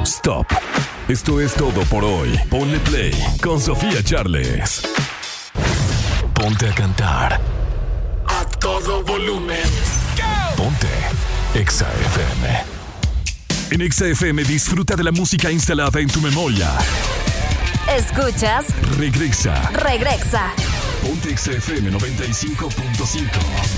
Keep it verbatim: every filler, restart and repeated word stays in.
Stop. Esto es todo por hoy. Ponle play con Sofía Charles. Ponte a cantar a todo volumen. Ponte Exa F M. En Exa F M disfruta de la música instalada en tu memoria. Escuchas. Regresa. Regresa. Ponte Exa F M noventa y cinco punto cinco.